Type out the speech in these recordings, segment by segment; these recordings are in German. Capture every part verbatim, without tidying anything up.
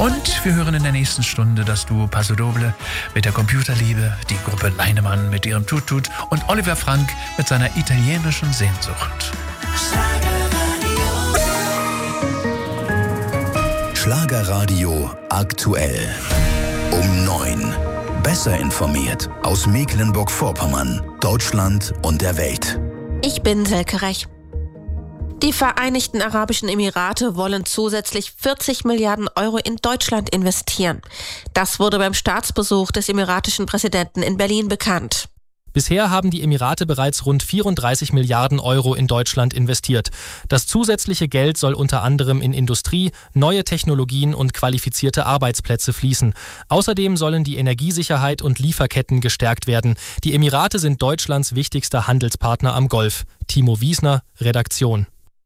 Und wir hören in der nächsten Stunde das Duo Paso Doble mit der Computerliebe, die Gruppe Leinemann mit ihrem Tut-Tut und Oliver Frank mit seiner italienischen Sehnsucht. Schlagerradio aktuell. Um neun. Besser informiert aus Mecklenburg-Vorpommern, Deutschland und der Welt. Ich bin Silke Rech. Die Vereinigten Arabischen Emirate wollen zusätzlich vierzig Milliarden Euro in Deutschland investieren. Das wurde beim Staatsbesuch des emiratischen Präsidenten in Berlin bekannt. Bisher haben die Emirate bereits rund vierunddreißig Milliarden Euro in Deutschland investiert. Das zusätzliche Geld soll unter anderem in Industrie, neue Technologien und qualifizierte Arbeitsplätze fließen. Außerdem sollen die Energiesicherheit und Lieferketten gestärkt werden. Die Emirate sind Deutschlands wichtigster Handelspartner am Golf. Timo Wiesner, Redaktion.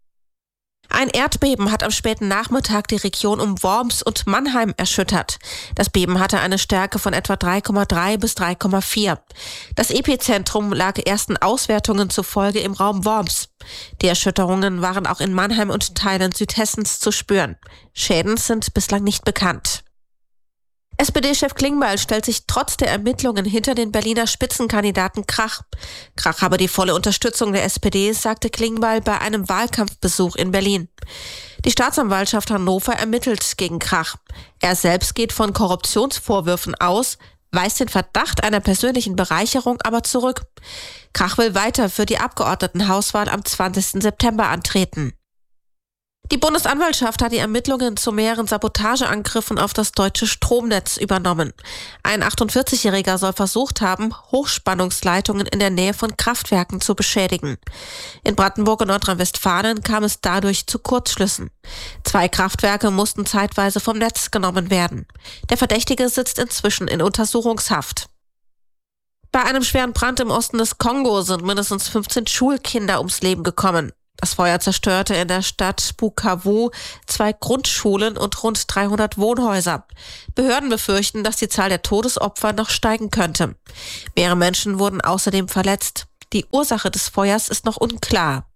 Ein Erdbeben hat am späten Nachmittag die Region um Worms und Mannheim erschüttert. Das Beben hatte eine Stärke von etwa drei Komma drei bis drei Komma vier. Das Epizentrum lag ersten Auswertungen zufolge im Raum Worms. Die Erschütterungen waren auch in Mannheim und Teilen Südhessens zu spüren. Schäden sind bislang nicht bekannt. S P D-Chef Klingbeil stellt sich trotz der Ermittlungen hinter den Berliner Spitzenkandidaten Krach. Krach habe die volle Unterstützung der S P D, sagte Klingbeil bei einem Wahlkampfbesuch in Berlin. Die Staatsanwaltschaft Hannover ermittelt gegen Krach. Er selbst geht von Korruptionsvorwürfen aus, weist den Verdacht einer persönlichen Bereicherung aber zurück. Krach will weiter für die Abgeordnetenhauswahl am zwanzigsten September antreten. Die Bundesanwaltschaft hat die Ermittlungen zu mehreren Sabotageangriffen auf das deutsche Stromnetz übernommen. Ein achtundvierzigjähriger soll versucht haben, Hochspannungsleitungen in der Nähe von Kraftwerken zu beschädigen. In Brandenburg und Nordrhein-Westfalen kam es dadurch zu Kurzschlüssen. Zwei Kraftwerke mussten zeitweise vom Netz genommen werden. Der Verdächtige sitzt inzwischen in Untersuchungshaft. Bei einem schweren Brand im Osten des Kongo sind mindestens fünfzehn Schulkinder ums Leben gekommen. Das Feuer zerstörte in der Stadt Bukavu zwei Grundschulen und rund dreihundert Wohnhäuser. Behörden befürchten, dass die Zahl der Todesopfer noch steigen könnte. Mehrere Menschen wurden außerdem verletzt. Die Ursache des Feuers ist noch unklar.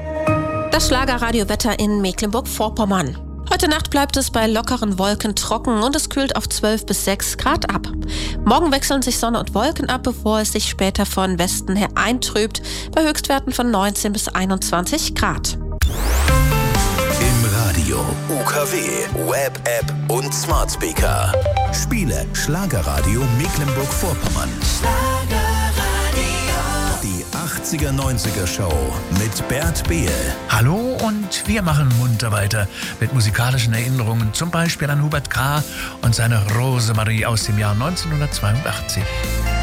Das Schlagerradiowetter in Mecklenburg-Vorpommern. Heute Nacht bleibt es bei lockeren Wolken trocken und es kühlt auf zwölf bis sechs Grad ab. Morgen wechseln sich Sonne und Wolken ab, bevor es sich später von Westen her eintrübt, bei Höchstwerten von neunzehn bis einundzwanzig Grad. Im Radio, U K W, Web, App und Smart Speaker. Spiele Schlagerradio Mecklenburg-Vorpommern. Die achtziger neunziger Show mit Bert Behl. Hallo und wir machen munter weiter mit musikalischen Erinnerungen, zum Beispiel an Hubert K. und seine Rosemarie aus dem Jahr neunzehnhundertzweiundachtzig.